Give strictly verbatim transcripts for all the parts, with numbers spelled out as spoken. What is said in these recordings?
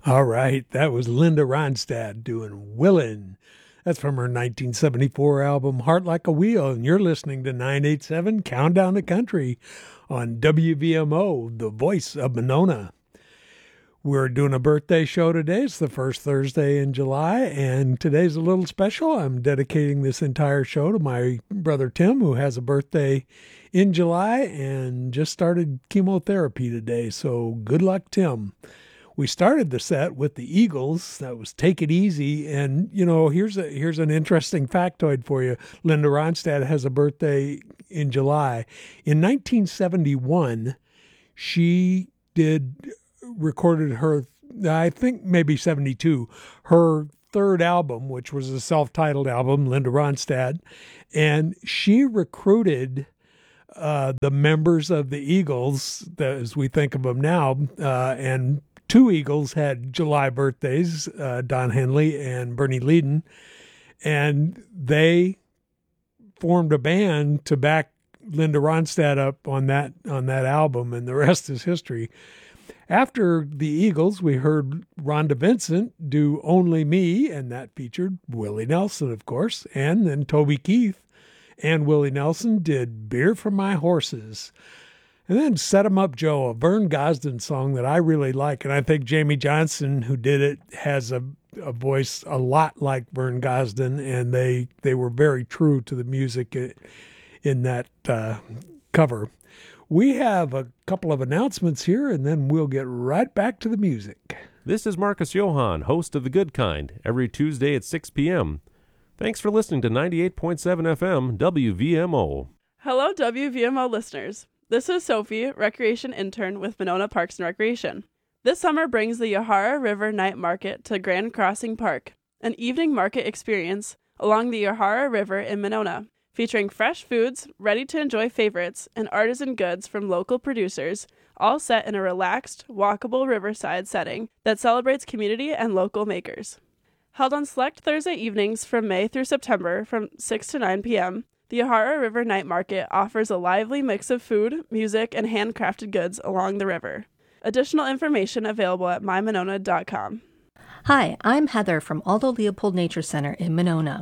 All right, that was Linda Ronstadt doing Willin'. That's from her nineteen seventy-four album Heart Like a Wheel, and you're listening to nine eighty-seven Countdown to Country on W V M O, the voice of Monona. We're doing a birthday show today. It's the first Thursday in July, and today's a little special. I'm dedicating this entire show to my brother Tim, who has a birthday in July and just started chemotherapy today, so good luck, Tim. We started the set with the Eagles. That was Take It Easy. And, you know, here's a here's an interesting factoid for you. Linda Ronstadt has a birthday in July. In nineteen seventy-one, she did, recorded her, I think maybe seventy-two, her third album, which was a self-titled album, Linda Ronstadt. And she recruited uh, the members of the Eagles, as we think of them now, uh, and two Eagles had July birthdays, uh, Don Henley and Bernie Leadon, and they formed a band to back Linda Ronstadt up on that on that album, and the rest is history. After the Eagles, we heard Rhonda Vincent do Only Me, and that featured Willie Nelson, of course, and then Toby Keith and Willie Nelson did Beer for My Horses. And then Set 'em Up Joe, a Vern Gosdin song that I really like. And I think Jamie Johnson, who did it, has a, a voice a lot like Vern Gosdin. And they, they were very true to the music in that uh, cover. We have a couple of announcements here, and then we'll get right back to the music. This is Marcus Johann, host of The Good Kind, every Tuesday at six p.m. Thanks for listening to ninety-eight point seven F M W V M O. Hello, W V M O listeners. This is Sophie, Recreation Intern with Monona Parks and Recreation. This summer brings the Yahara River Night Market to Grand Crossing Park, an evening market experience along the Yahara River in Monona, featuring fresh foods, ready-to-enjoy favorites, and artisan goods from local producers, all set in a relaxed, walkable riverside setting that celebrates community and local makers. Held on select Thursday evenings from May through September from six to nine p.m., the Yahara River Night Market offers a lively mix of food, music, and handcrafted goods along the river. Additional information available at my monona dot com. Hi, I'm Heather from Aldo Leopold Nature Center in Monona.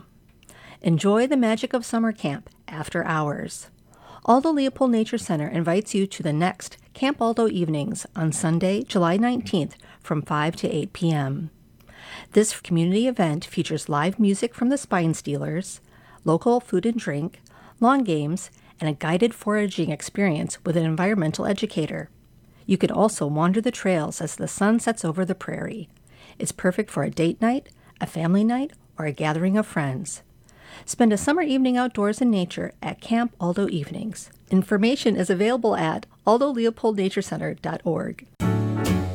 Enjoy the magic of summer camp after hours. Aldo Leopold Nature Center invites you to the next Camp Aldo evenings on Sunday, July nineteenth from five to eight p.m. This community event features live music from the Spine Stealers, local food and drink, lawn games, and a guided foraging experience with an environmental educator. You can also wander the trails as the sun sets over the prairie. It's perfect for a date night, a family night, or a gathering of friends. Spend a summer evening outdoors in nature at Camp Aldo Evenings. Information is available at aldo leopold nature center dot org.